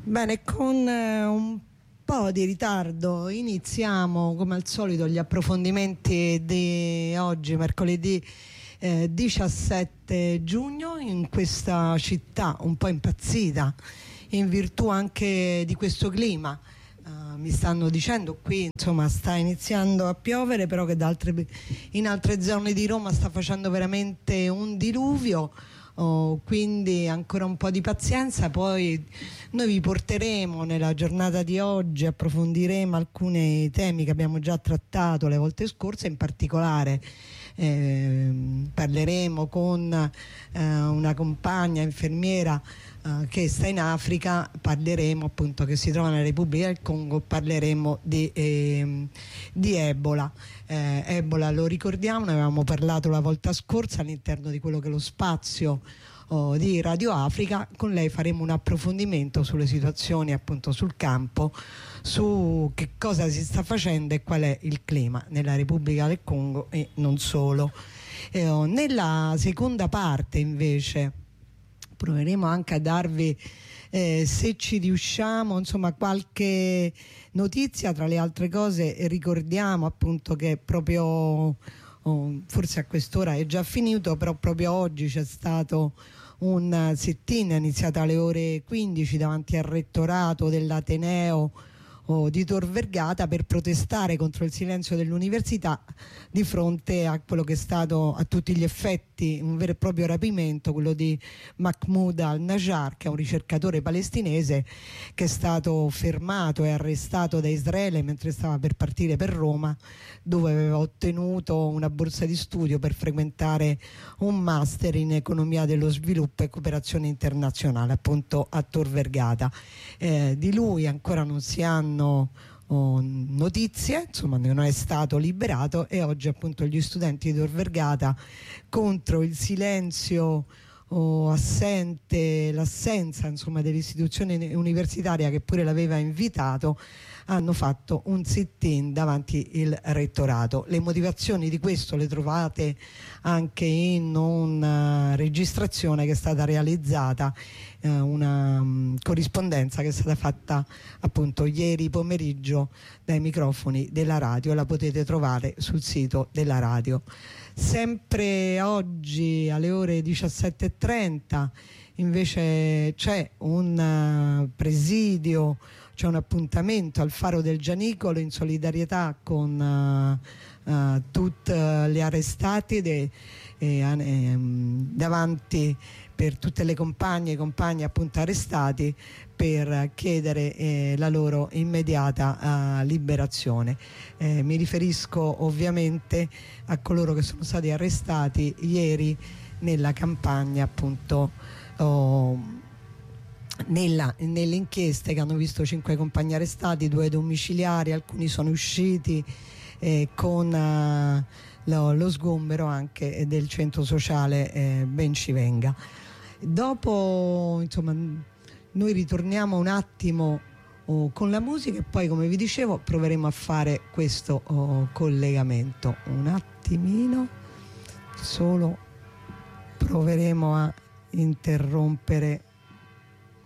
Bene, con un po' di ritardo iniziamo come al solito gli approfondimenti di oggi, mercoledì 17 giugno, in questa città un po' impazzita in virtù anche di questo clima. Mi stanno dicendo qui, insomma, sta iniziando a piovere, però che in altre zone di Roma sta facendo veramente un diluvio. Quindi ancora un po' di pazienza, poi noi vi porteremo nella giornata di oggi, approfondiremo alcuni temi che abbiamo già trattato le volte scorse, in particolare parleremo con una compagna infermiera che sta in Africa, parleremo appunto che si trova nella Repubblica del Congo, parleremo di Ebola. Ebola, lo ricordiamo, ne avevamo parlato la volta scorsa all'interno di quello che è lo spazio di Radio Africa. Con lei faremo un approfondimento sulle situazioni appunto sul campo, su che cosa si sta facendo e qual è il clima nella Repubblica del Congo e non solo. Nella seconda parte invece proveremo anche a darvi se ci riusciamo, insomma, qualche notizia. Tra le altre cose ricordiamo appunto che proprio forse a quest'ora è già finito, però proprio oggi c'è stato un sit-in iniziato alle ore 15 davanti al rettorato dell'Ateneo di Tor Vergata per protestare contro il silenzio dell'università di fronte a quello che è stato a tutti gli effetti un vero e proprio rapimento, quello di Mahmoud al-Najjar, che è un ricercatore palestinese che è stato fermato e arrestato da Israele mentre stava per partire per Roma, dove aveva ottenuto una borsa di studio per frequentare un master in economia dello sviluppo e cooperazione internazionale appunto a Tor Vergata. Di lui ancora non si hanno notizie, insomma non è stato liberato, e oggi appunto gli studenti di Tor Vergata, contro il silenzio assente, l'assenza insomma dell'istituzione universitaria che pure l'aveva invitato, hanno fatto un sit-in davanti il rettorato. Le motivazioni di questo le trovate anche in una registrazione che è stata realizzata, una corrispondenza che è stata fatta appunto ieri pomeriggio dai microfoni della radio, la potete trovare sul sito della radio. Sempre oggi alle ore 17:30 invece c'è un presidio, c'è un appuntamento al Faro del Gianicolo in solidarietà con tutti gli arrestati davanti per tutte le compagne e i compagni appunto arrestati, per chiedere la loro immediata liberazione. Mi riferisco ovviamente a coloro che sono stati arrestati ieri nella campagna appunto nelle inchieste che hanno visto 5 compagni arrestati, 2 domiciliari, alcuni sono usciti con lo sgombero anche del centro sociale Bencivenga. Dopo insomma noi ritorniamo un attimo con la musica e poi, come vi dicevo, proveremo a fare questo collegamento. Un attimino solo, proveremo a interrompere